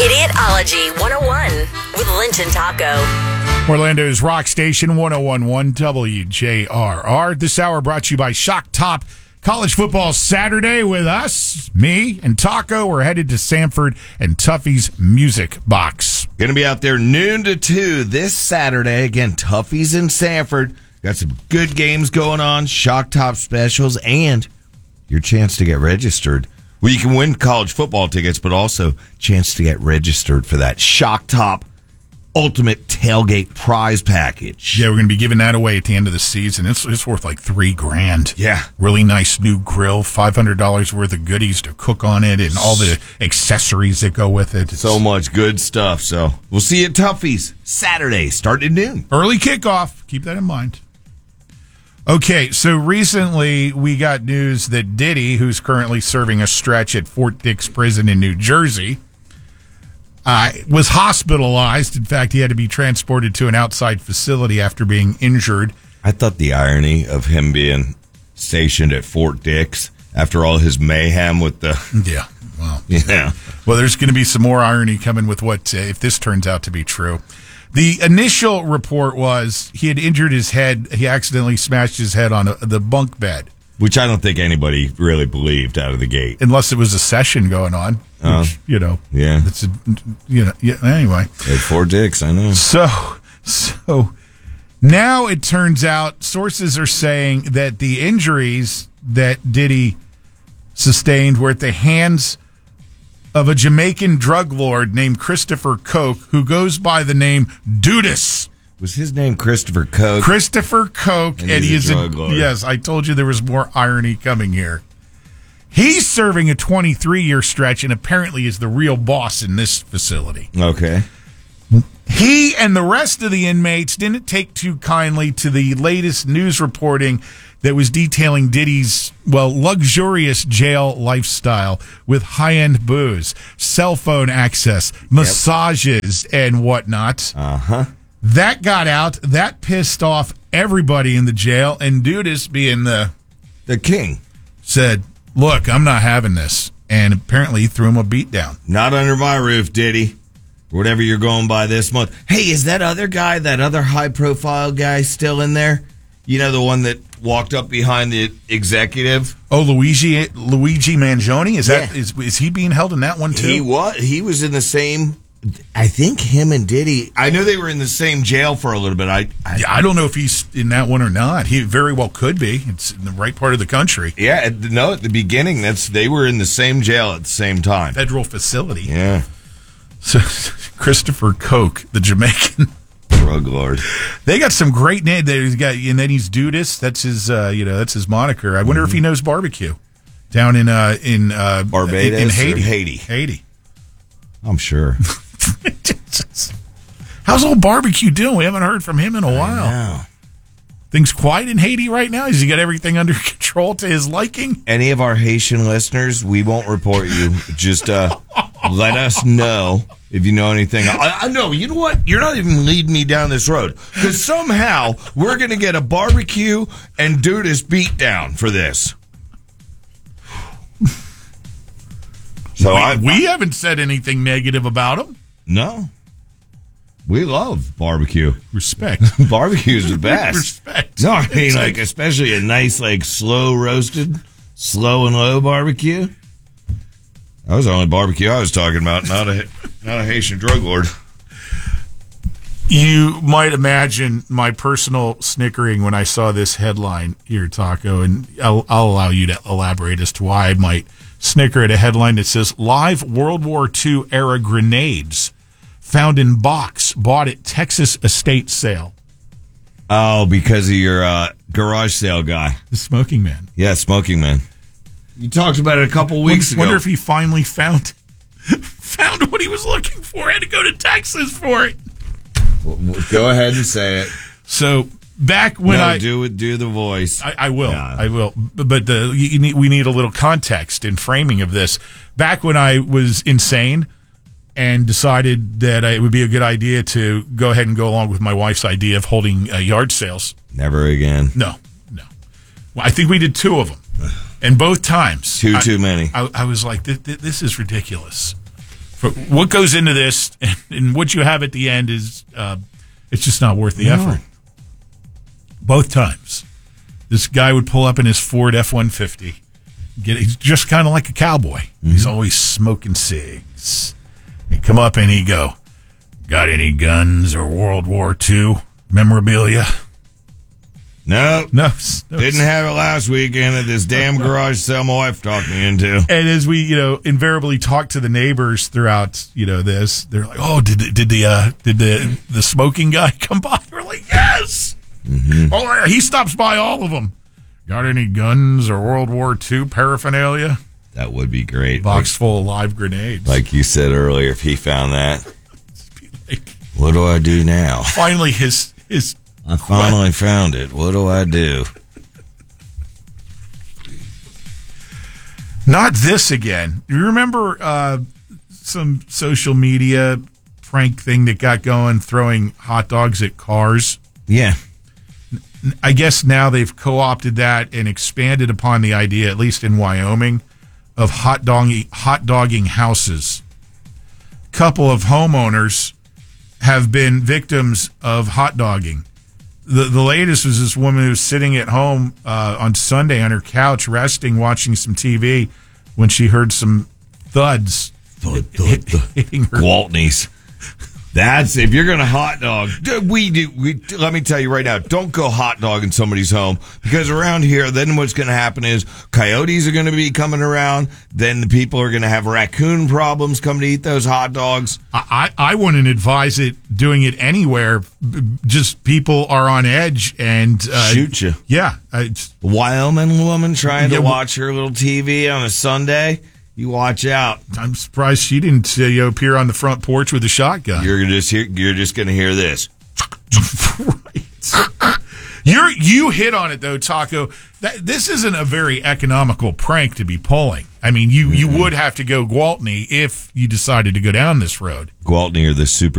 Idiotology 101 with Linton Taco. Orlando's Rock Station 1011 WJRR. This hour brought to you by Shock Top. College football Saturday with us, me and Taco. We're headed to Sanford and Tuffy's Music Box. Going to be out there noon to 2 this Saturday. Again, Tuffy's in Sanford. Got some good games going on, Shock Top specials, and your chance to get registered. Well, you can win college football tickets, but also chance to get registered for that Shock Top Ultimate Tailgate Prize Package. Yeah, we're going to be giving that away at the end of the season. It's worth like $3,000. Yeah. Really nice new grill, $500 worth of goodies to cook on it, and all the accessories that go with it. So much good stuff. So we'll see you at Tuffy's Saturday, starting at noon. Early kickoff. Keep that in mind. Okay, so recently we got news that Diddy, who's currently serving a stretch at Fort Dix Prison in New Jersey, was hospitalized. In fact, he had to be transported to an outside facility after being injured. I thought the irony of him being stationed at Fort Dix after all his mayhem with the... Yeah, well. Yeah. Well, there's going to be some more irony coming with what, if this turns out to be true. The initial report was he had injured his head. He accidentally smashed his head on the bunk bed. Which I don't think anybody really believed out of the gate. Unless it was a session going on. Which, Yeah. It's anyway. At Fort Dix, I know. So now it turns out sources are saying that the injuries that Diddy sustained were at the hands of a Jamaican drug lord named Christopher Koch, who goes by the name Dudas. Was his name Christopher Koch? Christopher Koch, and he's a drug lord. Yes, I told you there was more irony coming here. He's serving a 23-year stretch and apparently is the real boss in this facility. Okay. He and the rest of the inmates didn't take too kindly to the latest news reporting that was detailing Diddy's, luxurious jail lifestyle with high-end booze, cell phone access, massages, and whatnot. Uh-huh. That got out. That pissed off everybody in the jail, and Dudas, being the king, said, look, I'm not having this. And apparently he threw him a beat down. Not under my roof, Diddy. Whatever you're going by this month. Hey, is that other guy, that other high-profile guy still in there? You know, the one that walked up behind the executive? Oh, Luigi Mangione? Is he being held in that one, too? He was in the same... I think him and Diddy... I know they were in the same jail for a little bit. I don't know if he's in that one or not. He very well could be. It's in the right part of the country. Yeah, at the beginning, they were in the same jail at the same time. Federal facility. Yeah. So, Christopher Koch, the Jamaican drug lord. They got some great names. And then he's Dudas. That's his, that's his moniker. I wonder if he knows barbecue down in Barbados, in Haiti. Haiti. I'm sure. How's old barbecue doing? We haven't heard from him in a while. I know. Things quiet in Haiti right now? Has he got everything under control to his liking? Any of our Haitian listeners, we won't report you. Just let us know if you know anything. I know. You know what? You're not even leading me down this road. Because somehow we're going to get a barbecue and Dudas beat down for this. So we haven't said anything negative about him. No. We love barbecue. Respect. Barbecue's the best. Respect. No, I mean, especially a nice, slow roasted, slow and low barbecue. That was the only barbecue I was talking about, not a Haitian drug lord. You might imagine my personal snickering when I saw this headline here, Taco, and I'll allow you to elaborate as to why I might snicker at a headline that says, live World War II era grenades found in box, bought at Texas estate sale. Oh, because of your garage sale guy. The Smoking Man. Yeah, Smoking Man. You talked about it a couple weeks ago. I wonder if he finally found what he was looking for. Had to go to Texas for it. Go ahead and say it. So back when do the voice. I will. Yeah. I will. But we need a little context and framing of this. Back when I was insane and decided that it would be a good idea to go ahead and go along with my wife's idea of holding yard sales. Never again. No. Well, I think we did 2 of them. And both times. Too many. I was like, this is ridiculous. what goes into this and what you have at the end is it's just not worth the effort. Both times. This guy would pull up in his Ford F-150. He's just kind of like a cowboy. Mm-hmm. He's always smoking cigs. He'd come up and he'd go, "Got any guns or World War II memorabilia?" No. Didn't have it last weekend at this damn garage sale my wife talked me into. And as we, invariably talk to the neighbors throughout, this, they're like, "Oh, did the smoking guy come by?" We're like, "Yes." Mm-hmm. Oh, yeah, he stops by all of them. "Got any guns or World War II paraphernalia?" That would be great. Box full of live grenades. Like you said earlier, if he found that, what do I do now? Finally, I finally found it. What do I do? Not this again. You remember some social media prank thing that got going, throwing hot dogs at cars? Yeah. I guess now they've co-opted that and expanded upon the idea, at least in Wyoming, of hot dogging houses. A couple of homeowners have been victims of hot dogging. The latest was this woman who was sitting at home on Sunday on her couch, resting, watching some TV, when she heard some thuds hitting her. Gwaltneys. That's if you're going to hot dog. Let me tell you right now, don't go hot dogging somebody's home, because around here, then what's going to happen is coyotes are going to be coming around. Then the people are going to have raccoon problems coming to eat those hot dogs. I wouldn't advise doing it anywhere. Just people are on edge and shoot you. Yeah, Wyoming woman trying to watch her little TV on a Sunday. You watch out. I'm surprised she didn't appear on the front porch with a shotgun. You're just going to hear this. Right. You hit on it though, Taco. This isn't a very economical prank to be pulling. I mean, you would have to go Gwaltney if you decided to go down this road. Gwaltney or the super